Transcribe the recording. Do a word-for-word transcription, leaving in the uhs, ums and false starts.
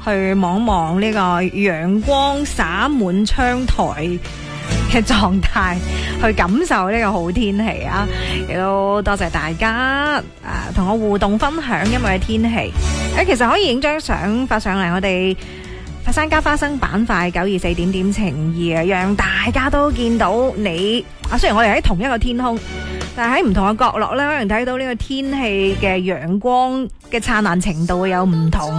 去望望呢個陽光灑滿窗台嘅狀態，去感受呢個好天氣啊！亦都多謝大家誒同、呃、我互動分享今日嘅天氣。誒，其實可以影張相發上嚟，我哋佛山加花生板塊九二四點點情意啊，讓大家都見到你啊。雖然我哋喺同一個天空，但係喺唔同嘅角落咧，可能睇到呢個天氣嘅陽光嘅燦爛程度會有唔同。